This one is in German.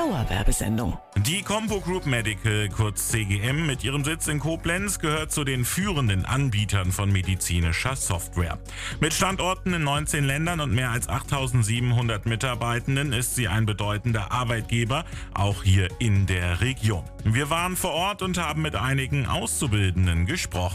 Dauerwerbesendung. Die Compo Group Medical, kurz CGM, mit ihrem Sitz in Koblenz gehört zu den führenden Anbietern von medizinischer Software. Mit Standorten in 19 Ländern und mehr als 8.700 Mitarbeitenden ist sie ein bedeutender Arbeitgeber, auch hier in der Region. Wir waren vor Ort und haben mit einigen Auszubildenden gesprochen.